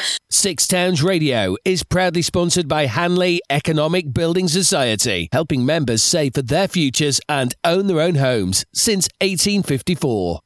Six Towns Radio is proudly sponsored by Hanley Economic Building Society, helping members save for their futures and own their own homes since 1854.